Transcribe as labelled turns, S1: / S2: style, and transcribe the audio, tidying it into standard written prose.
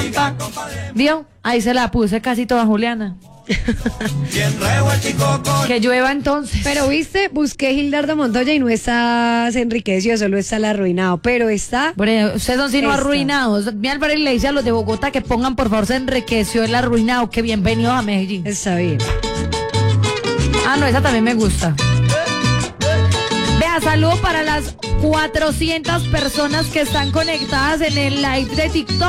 S1: ¿Vio? Ahí se la puse casi toda, Juliana. Que llueva entonces.
S2: Pero viste, busqué Gildardo Montoya y no está Se Enriqueció, solo está El Arruinado, pero está...
S1: Bueno, ustedes son sino
S2: Esta.
S1: arruinados. Mi Álvarez le dice a los de Bogotá que pongan por favor Se Enriqueció, El Arruinado, que bienvenidos a Medellín.
S2: Está bien.
S1: Ah, no, esa también me gusta. Vea, saludo para las 400 personas que están conectadas en el live de TikTok.